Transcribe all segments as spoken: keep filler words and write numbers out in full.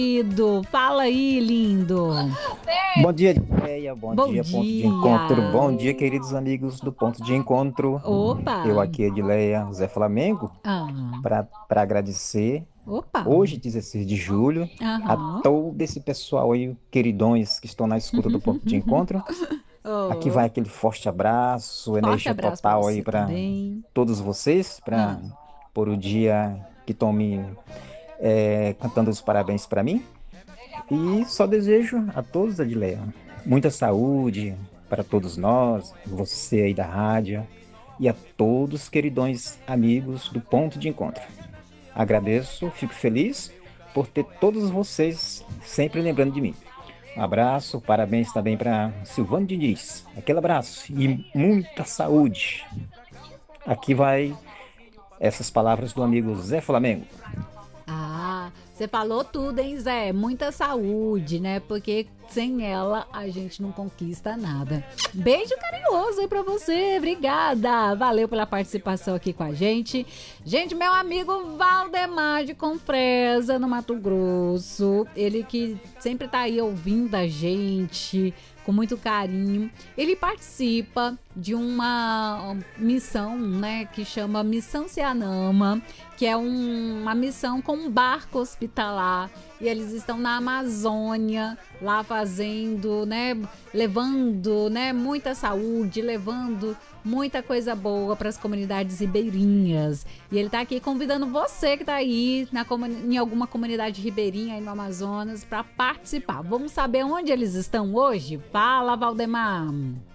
querido. Fala aí, lindo. Bom dia, Edleia. Bom, Bom dia, ponto de dia. encontro. Bom dia, queridos amigos do ponto de encontro. Opa. Eu aqui, Edleia Zé Flamengo, Ah. para agradecer. Opa. Hoje, dezesseis de julho, a Aham. todo esse pessoal aí, queridões que estão na escuta do ponto de encontro. Aqui Oh. vai aquele forte abraço, Forte energia abraço pra total você aí para também. todos vocês, para Ah. por o dia que estão me é, cantando os parabéns para mim. E só desejo a todos, Edileia, muita saúde para todos nós, você aí da rádio e a todos, queridões amigos do Ponto de Encontro. Agradeço, fico feliz por ter todos vocês sempre lembrando de mim. Um abraço, parabéns também para Silvano Diniz. Aquele abraço e muita saúde. Aqui vai essas palavras do amigo Zé Flamengo. Ah, você falou tudo, hein, Zé? Muita saúde, né? Porque sem ela a gente não conquista nada. Beijo carinhoso aí pra você, obrigada. Valeu pela participação aqui com a gente. Gente, meu amigo Valdemar de Confresa, no Mato Grosso, ele que sempre tá aí ouvindo a gente com muito carinho. Ele participa de uma missão, né, que chama Missão Cianama, que é um, uma missão com um barco hospitalar, e eles estão na Amazônia, lá fazendo, né, levando, né, muita saúde, levando muita coisa boa para as comunidades ribeirinhas. E ele tá aqui convidando você que tá aí na, em alguma comunidade ribeirinha aí no Amazonas para participar. Vamos saber onde eles estão hoje? Fala, Valdemar!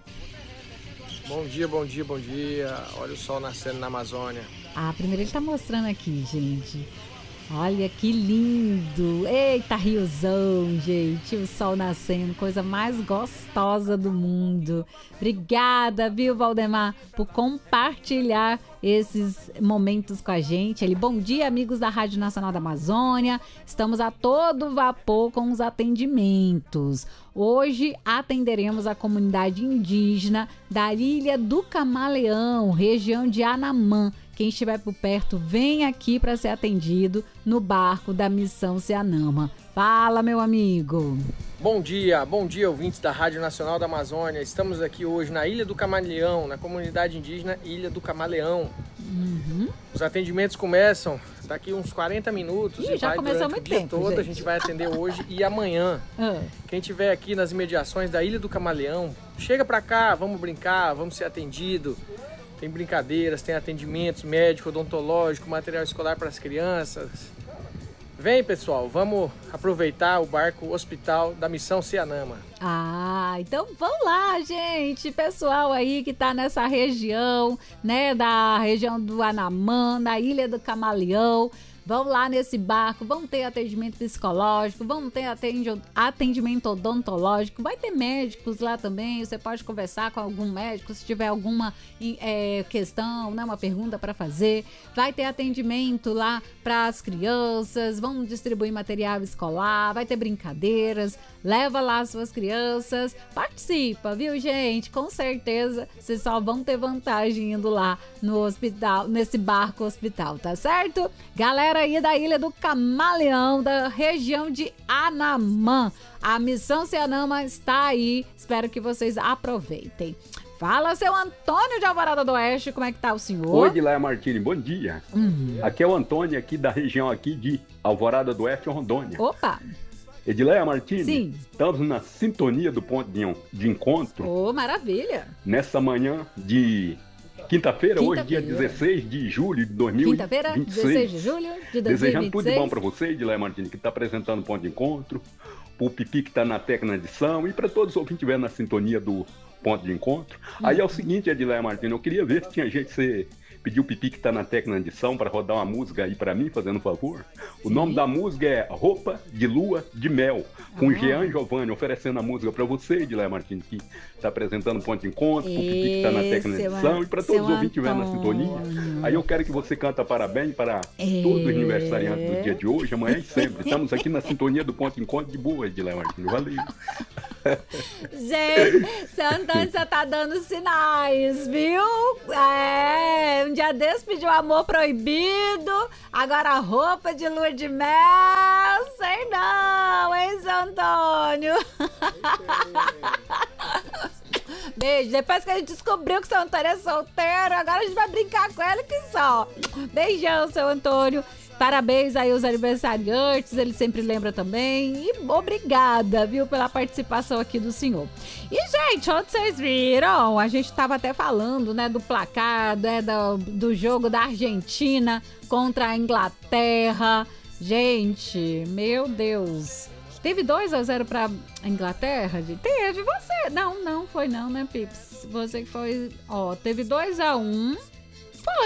Bom dia, bom dia, bom dia. Olha o sol nascendo na Amazônia. Ah, primeiro ele tá mostrando aqui, gente. Olha que lindo! Eita, riozão, gente! O sol nascendo, coisa mais gostosa do mundo. Obrigada, viu, Valdemar, por compartilhar esses momentos com a gente. Ele, bom dia, amigos da Rádio Nacional da Amazônia. Estamos a todo vapor com os atendimentos. Hoje atenderemos a comunidade indígena da Ilha do Camaleão, região de Anamã. Quem estiver por perto, vem aqui para ser atendido no barco da Missão Cianama. Fala, meu amigo. Bom dia, bom dia, ouvintes da Rádio Nacional da Amazônia. Estamos aqui hoje na Ilha do Camaleão, na comunidade indígena Ilha do Camaleão. Uhum. Os atendimentos começam daqui uns quarenta minutos. Ih, e já vai começou há durante muito o dia tempo, todo. gente. A gente vai atender hoje e amanhã. Ah. Quem estiver aqui nas imediações da Ilha do Camaleão, chega pra cá, vamos brincar, vamos ser atendido. Tem brincadeiras, tem atendimentos médico, odontológico, material escolar para as crianças. Vem, pessoal, vamos aproveitar o barco hospital da Missão Cianama. Ah, então vamos lá, gente. Pessoal aí que tá nessa região, né, da região do Anamã, na Ilha do Camaleão. Vamos lá nesse barco, vamos ter atendimento psicológico, vamos ter atendimento odontológico, vai ter médicos lá também, você pode conversar com algum médico se tiver alguma é, questão, né, uma pergunta para fazer. Vai ter atendimento lá para as crianças, vamos distribuir material escolar, vai ter brincadeiras, leva lá as suas crianças, participa, viu, gente? Com certeza vocês só vão ter vantagem indo lá no hospital, nesse barco hospital, tá certo? Galera aí da Ilha do Camaleão, da região de Anamã. A Missão Cianama está aí. Espero que vocês aproveitem. Fala, seu Antônio de Alvorada do Oeste, como é que tá o senhor? Oi, Edileia Martini, bom dia. Uhum. Aqui é o Antônio, aqui da região aqui de Alvorada do Oeste, Rondônia. Opa! Edileia Martini, sim, estamos na sintonia do ponto de, de encontro. Ô, maravilha! Nessa manhã de quinta-feira, Quinta hoje dia dezesseis de julho de dois mil e vinte e seis. Quinta-feira, dezesseis de julho de dois mil e vinte e seis. Desejando tudo de bom para você, Edileia Martini, que está apresentando o ponto de encontro, o Pipi que está na técnica de edição e para todos os ouvintes que estiverem na sintonia do ponto de encontro. Uhum. Aí é o seguinte, Edileia Martini, eu queria ver se tinha gente que você pediu o Pipi que tá na técnica de edição para rodar uma música aí para mim, fazendo um favor. O Sim. nome da música é Roupa de Lua de Mel, com ah. Jean Giovanni, oferecendo a música para você, Edileia Martins, que está apresentando o ponto de encontro, pro Pipi que tá na técnica de edição, e para todos os ouvintes que estiverem na sintonia. Aí eu quero que você canta parabéns para é... todos os aniversariantes do dia de hoje, amanhã e sempre. Estamos aqui na sintonia do ponto de encontro de boa, Edileia Martins. Valeu! Gente, seu Antônio, você tá dando sinais, viu? É, um dia desse pediu amor proibido, agora roupa de lua de mel, sei não, hein, seu Antônio? Beijo, depois que a gente descobriu que seu Antônio é solteiro, agora a gente vai brincar com ele que só. Beijão, seu Antônio. Parabéns aí aos aniversariantes, ele sempre lembra também. E obrigada, viu, pela participação aqui do senhor. E, gente, ontem vocês viram, a gente tava até falando, né, do placar, né, do, do jogo da Argentina contra a Inglaterra. Gente, meu Deus. Teve dois a zero pra Inglaterra? Teve, você. Não, não foi não, né, Pips? Você que foi... Ó, teve dois a um...